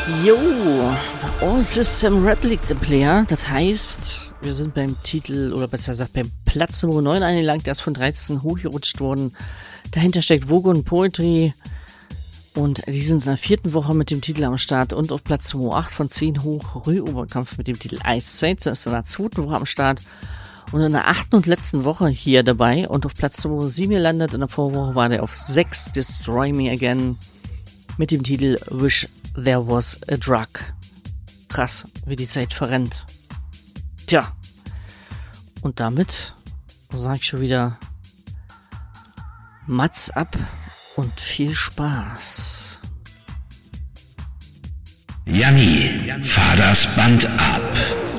Jo, All System Red liegt im Player. Das heißt, wir sind beim Titel, oder besser gesagt beim Platz Nummer 9 angelangt. Der ist von 13 hochgerutscht worden. Dahinter steckt Vogon Poetry. Und die sind in der 4. Woche mit dem Titel am Start. Und auf Platz Nummer 8 von 10 hoch Rüoberkampf mit dem Titel Eiszeit. Das ist in der 2. Woche am Start. Und in der 8. und letzten Woche hier dabei. Und auf Platz Nummer 7 gelandet. In der Vorwoche war der auf 6 Destroy Me Again mit dem Titel Wish There Was a Drug. Krass, wie die Zeit verrennt. Tja. Und damit sage ich schon wieder Mats ab und viel Spaß. Janni, fahr das Band ab.